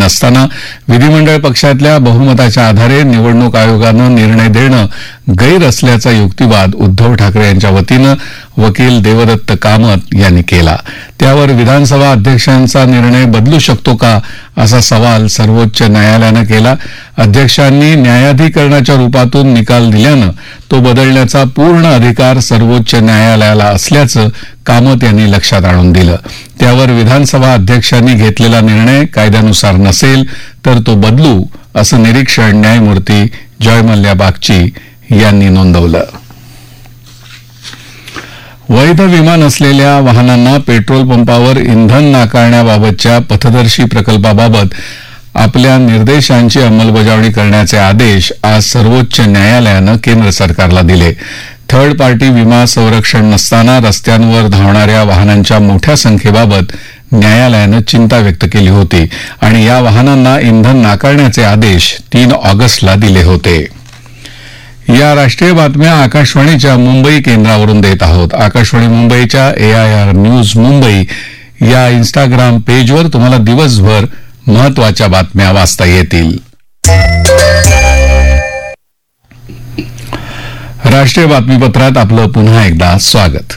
नसताना विधिमंडळ पक्षातल्या बहुमताच्या आधारे निवडणूक आयोगानं निर्णय देणं गैर असल्याचा युक्तिवाद उद्धव ठाकरे यांच्या वतीनं वकील देवदत्त कामत यांनी केला. त्यावर विधानसभा अध्यक्षांचा निर्णय बदलू शकतो का असा सवाल सर्वोच्च न्यायालयानं केला. अध्यक्षांनी न्यायाधिकरणाच्या रूपातून निकाल दिल्यानं तो बदलण्याचा पूर्ण अधिकार सर्वोच्च न्यायालयाला असल्याचं कामत यांनी लक्षात आणून दिलं. त्यावर विधानसभा अध्यक्षांनी घेतलेला निर्णय कायद्यानुसार नसेल तर तो बदलू असं निरीक्षण न्यायमूर्ती जयमल्ल्या बागची यांनी नोंदवलं. वैध विमा नसलेल्या वाहनांना पेट्रोल पंपावर इंधन नाकारण्याबाबतच्या पथदर्शी प्रकल्पाबाबत आपल्या निर्देशांची अंमलबजावणी करण्याचे आदेश आज सर्वोच्च न्यायालयानं केंद्र सरकारला दिले. थर्ड पार्टी विमा संरक्षण नसताना रस्त्यांवर धावणाऱ्या वाहनांच्या मोठ्या संख्येबाबत न्यायालयानं चिंता व्यक्त केली होती आणि या वाहनांना इंधन नाकारण्याचे आदेश 3 ऑगस्टला दिले होते. या राष्ट्रीय बातम्या आकाशवाणीच्या मुंबई केंद्रावरून देत आहोत. आकाशवाणी मुंबईच्या AIR न्यूज मुंबई या इंस्टाग्राम पेजवर तुम्हाला दिवसभर महत्वाच्या बातम्या वाचता येतील. राष्ट्रीय बातमीपत्रात आपलं पुन्हा एकदा स्वागत.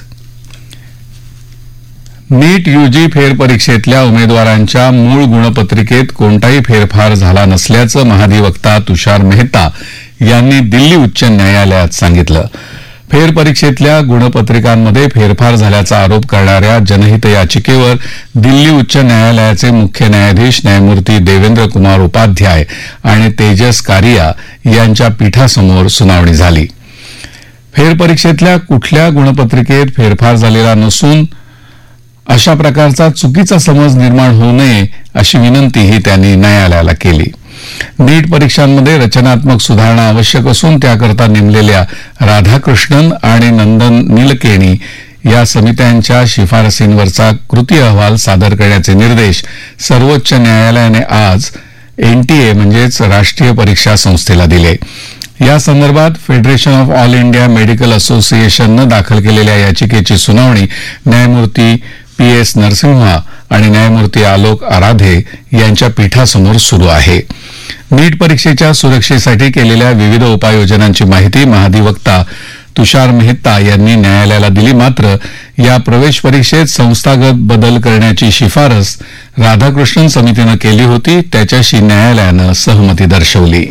नीट UG फेरपरीक्षेतल्या उमेदवारांच्या मूळ गुणपत्रिकेत कोणताही फेरफार झाला नसल्याचं महाधिवक्ता तुषार मेहता यांनी दिल्ली उच्च न्यायालयात सांगितलं. फेरपरीक्षेतल्या गुणपत्रिकांमध्ये फेरफार झाल्याचा आरोप करणाऱ्या जनहित याचिकेवर दिल्ली उच्च न्यायालयाचे मुख्य न्यायाधीश न्यायमूर्ती देवेंद्र कुमार उपाध्याय आणि तेजस कारिया यांच्या पीठासमोर सुनावणी झाली. फेरपरीक्षेतल्या कुठल्या गुणपत्रिकेत फेरफार झालेला नसून अशा प्रकारचा चुकीचा समज निर्माण होऊ नये अशी विनंतीही त्यांनी न्यायालयाला केली. नीट परीक्षांमध्ये रचनात्मक सुधारणा आवश्यक असून त्याकरता नेमलेल्या राधाकृष्णन आणि नंदन नीलकेणी या समित्यांच्या शिफारसींवरचा कृती अहवाल सादर करण्याचे निर्देश सर्वोच्च न्यायालयाने आज NTA म्हणजेच राष्ट्रीय परीक्षा संस्थेला दिले. या संदर्भात federation of all India medical असोसिएशननं दाखल केलेल्या याचिकेची सुनावणी न्यायमूर्ती PS नरसिंहा आणि न्यायमूर्ती आलोक आराधे यांच्या पीठासमोर सुरू आहे. नीट परीक्षेच्या सुरक्षेसाठी केलेल्या विविध उपाययोजनांची माहिती महाधिवक्ता तुषार मेहता यांनी न्यायालयाला दिली. मात्र या प्रवेश परीक्षेत संस्थागत बदल करण्याची शिफारस राधाकृष्णन समितीनं केली होती, त्याच्याशी न्यायालयानं सहमती दर्शवली.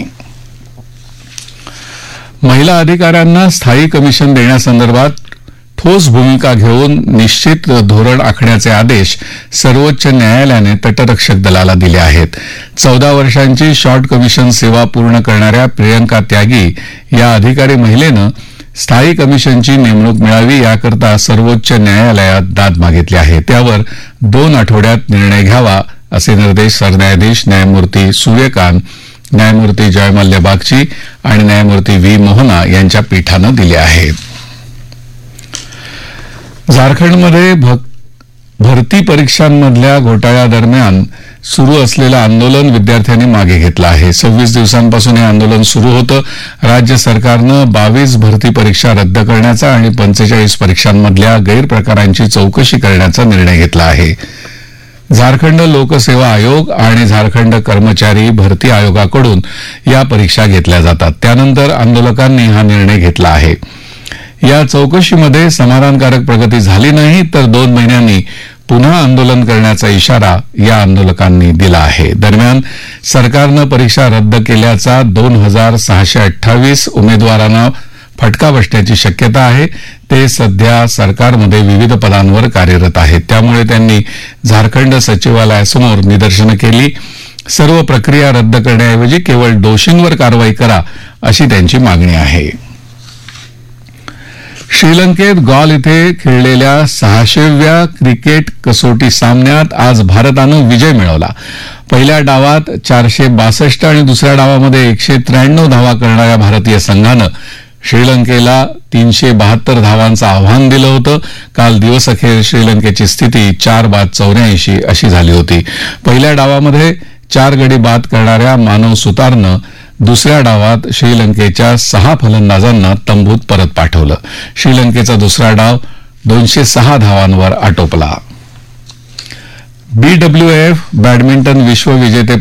महिला अधिकाऱ्यांना स्थायी कमिशन देण्यासंदर्भात ठोस भूमिका घेऊन निश्चित धोरण आखण्याचे आदेश सर्वोच्च न्यायालयाने तटरक्षक दलाला दिले आहेत. 14 वर्षांची शॉर्ट कमिशन सेवा पूर्ण करणाऱ्या प्रियंका त्यागी या अधिकारी महिलेनं स्थायी कमिशनची नेमणूक मिळावी याकरता सर्वोच्च न्यायालयात दाद मागितली आहे. त्यावर 2 आठवड्यात निर्णय घ्यावा असे निर्देश सरन्यायाधीश न्यायमूर्ती सूर्यकांत, न्यायमूर्ती जयमल्ल्या बागची आणि न्यायमूर्ती V मोहना यांच्या पीठानं दिले आहेत. झारखंडमध्ये भरती परीक्षांमधल्या घोटाळ्यादरम्यान सुरू असलेलं आंदोलन विद्यार्थ्यांनी मागे घेतलं आहे. 26 दिवसांपासून हे आंदोलन सुरू होतं. राज्य सरकारनं 22 भरती परीक्षा रद्द करण्याचा आणि 45 परीक्षांमधल्या गैरप्रकारांची चौकशी करण्याचा निर्णय घेतला आहे. झारखंड लोकसेवा आयोग आणि झारखंड कर्मचारी भरती आयोगाकडून या परीक्षा घेतल्या जातात. त्यानंतर आंदोलकांनी हा निर्णय घेतला आहे. या चौकशीमध्ये समाधानकारक प्रगती झाली नाही तर 2 महिन्यांनी पुन्हा आंदोलन करण्याचा इशारा या आंदोलकांनी दिला आहे. दरम्यान सरकारनं परीक्षा रद्द केल्याचा 2628 उमेदवारांना फटका बसण्याची शक्यता आहे. ते सध्या सरकारमध्ये विविध पदांवर कार्यरत आहेत. त्यामुळे त्यांनी झारखंड सचिवालयासमोर निदर्शनं केली. सर्व प्रक्रिया रद्द करण्याऐवजी केवळ दोषींवर कारवाई करा अशी त्यांची मागणी आहे. श्रीलंकेत गॉल इथे खेळलेल्या 600व्या क्रिकेट कसोटी सामन्यात आज भारतानं विजय मिळवला. पहिल्या डावात 462 आणि दुसऱ्या डावामध्ये 193 धावा करणाऱ्या भारतीय संघानं श्रीलंकेला 372 धावांचं आव्हान दिलं होतं. काल दिवसअखेर श्रीलंकेची स्थिती 4-84 अशी झाली होती. पहिल्या डावामध्ये 4 गडी बाद करणाऱ्या मानव सुतारनं दुसऱ्या डावात श्रीलंकेच्या 6 फलंदाजांना तंबूत परत पाठवलं. श्रीलंकेचा दुसरा डाव 206 धावांवर आटोपला. BWF badminton विश्वविजेते